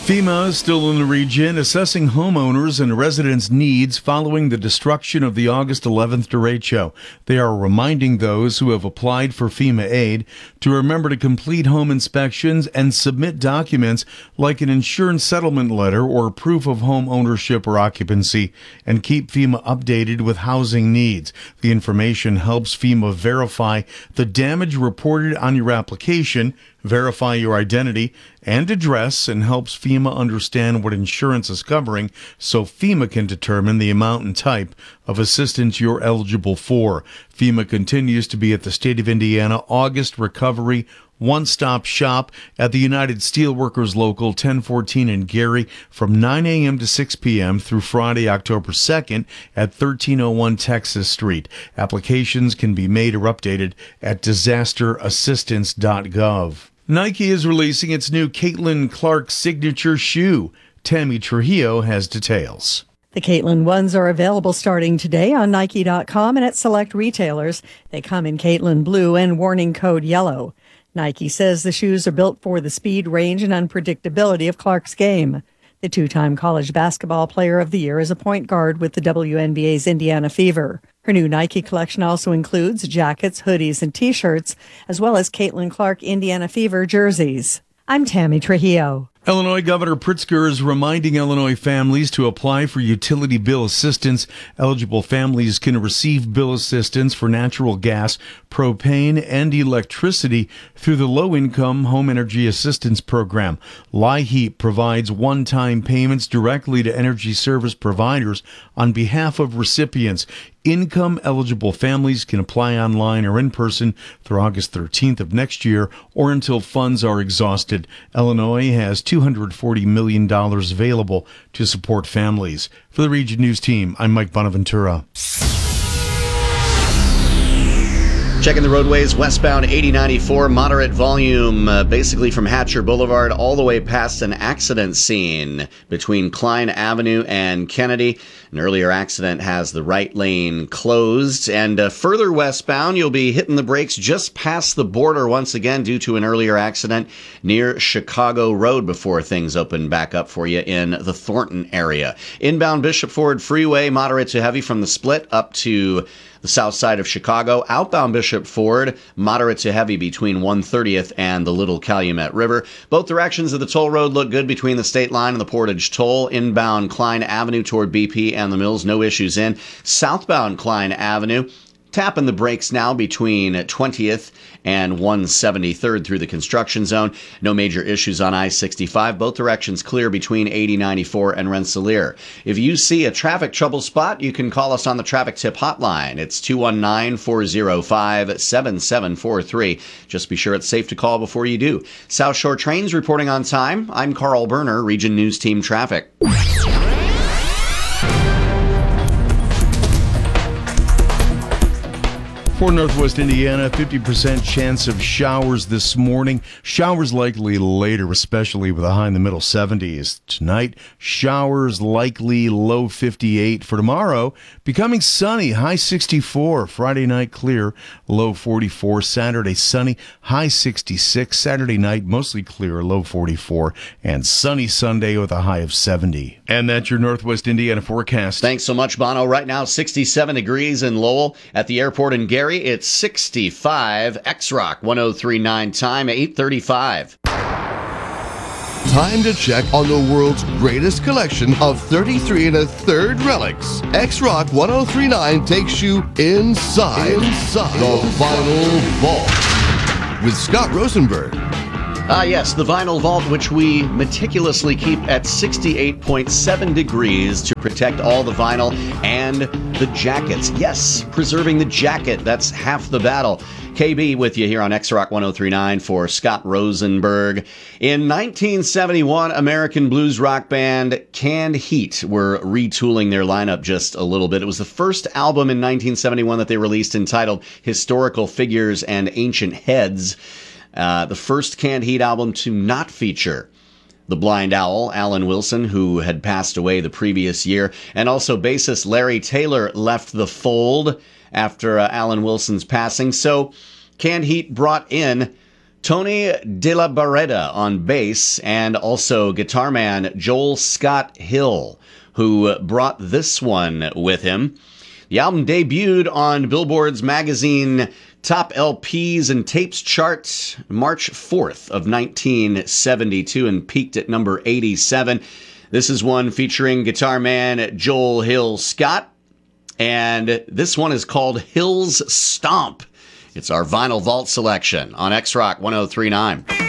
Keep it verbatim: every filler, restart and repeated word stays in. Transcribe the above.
FEMA is still in the region, assessing homeowners and residents' needs following the destruction of the August eleventh derecho. They are reminding those who have applied for FEMA aid to remember to complete home inspections and submit documents like an insurance settlement letter or proof of home ownership or occupancy, and keep FEMA updated with housing needs. The information helps FEMA verify the damage reported on your application, verify your identity and address, and helps FEMA understand what insurance is covering so FEMA can determine the amount and type of assistance you're eligible for. FEMA continues to be at the State of Indiana August Recovery one-stop shop at the United Steelworkers Local ten fourteen in Gary from nine a.m. to six p.m. through Friday, October second at thirteen oh one Texas Street. Applications can be made or updated at disaster assistance dot gov. Nike is releasing its new Caitlin Clark signature shoe. Tammy Trujillo has details. The Caitlin ones are available starting today on Nike dot com and at select retailers. They come in Caitlin blue and warning code yellow. Nike says the shoes are built for the speed, range, and unpredictability of Clark's game. The two-time college basketball player of the year is a point guard with the W N B A's Indiana Fever. Her new Nike collection also includes jackets, hoodies, and T-shirts, as well as Caitlin Clark Indiana Fever jerseys. I'm Tammy Trujillo. Illinois Governor Pritzker is reminding Illinois families to apply for utility bill assistance. Eligible families can receive bill assistance for natural gas, propane, and electricity through the Low-Income Home Energy Assistance Program. LIHEAP provides one-time payments directly to energy service providers on behalf of recipients. Income-eligible families can apply online or in person through August thirteenth of next year or until funds are exhausted. Illinois has two hundred forty million dollars available to support families. For the Region News team, I'm Mike Bonaventura. Checking the roadways, westbound eighty ninety-four, moderate volume, uh, basically from Hatcher Boulevard all the way past an accident scene between Klein Avenue and Kennedy. An earlier accident has the right lane closed. And uh, further westbound, you'll be hitting the brakes just past the border once again due to an earlier accident near Chicago Road before things open back up for you in the Thornton area. Inbound Bishop Ford Freeway, moderate to heavy from the split up to the south side of Chicago. Outbound Bishop Ford, moderate to heavy between one thirtieth and the Little Calumet River. Both directions of the toll road look good between the state line and the Portage Toll. Inbound Klein Avenue toward B P and the Mills, no issues in. Southbound Klein Avenue, tapping the brakes now between twentieth and one seventy-third through the construction zone. No major issues on I sixty-five. Both directions clear between eighty ninety-four and Rensselaer. If you see a traffic trouble spot, you can call us on the traffic tip hotline. It's two one nine, four oh five, seven seven four three. Just be sure it's safe to call before you do. South Shore Trains reporting on time. I'm Carl Berner, Region News Team Traffic. For Northwest Indiana, fifty percent chance of showers this morning. Showers likely later, especially with a high in the middle seventies. Tonight, showers likely low fifty-eight. For tomorrow, becoming sunny, high sixty-four. Friday night clear, low forty-four. Saturday sunny, high sixty-six. Saturday night mostly clear, low forty-four. And sunny Sunday with a high of seventy. And that's your Northwest Indiana forecast. Thanks so much, Bono. Right now, sixty-seven degrees in Lowell. At the airport in Gary, it's sixty-five. X-Rock one oh three point nine time, eight thirty-five. Time to check on the world's greatest collection of thirty-three and a third relics. X-Rock one oh three point nine takes you inside, inside the Vinyl Vault with Scott Rosenberg. Ah, yes, the Vinyl Vault, which we meticulously keep at sixty-eight point seven degrees to protect all the vinyl and the jackets. Yes, preserving the jacket, that's half the battle. K B with you here on X-Rock one oh three point nine for Scott Rosenberg. In nineteen seventy-one, American blues rock band Canned Heat were retooling their lineup just a little bit. It was the first album in nineteen seventy-one that they released entitled Historical Figures and Ancient Heads. Uh, the first Canned Heat album to not feature the Blind Owl, Alan Wilson, who had passed away the previous year, and also bassist Larry Taylor left the fold after uh, Alan Wilson's passing. So Canned Heat brought in Tony De La Barreta on bass, and also guitar man Joel Scott Hill, who brought this one with him. The album debuted on Billboard's magazine Top L Ps and Tapes chart March fourth of nineteen seventy-two and peaked at number eighty-seven. This is one featuring guitar man Joel Hill Scott, and this one is called Hill's Stomp. It's our Vinyl Vault selection on X-Rock one oh three point nine.